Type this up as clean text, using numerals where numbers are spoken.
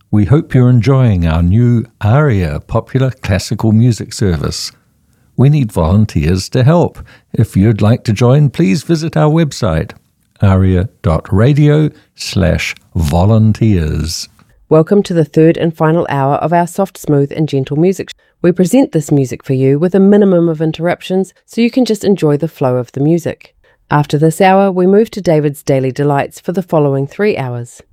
We hope you're enjoying our new ARIA popular classical music service. We need volunteers to help. If you'd like to join, please visit our website, aria.radio/volunteers. Welcome to the third and final hour of our soft, smooth and gentle music. We present this music for you with a minimum of interruptions so you can just enjoy the flow of the music. After this hour, we move to David's Daily Delights for the following 3 hours.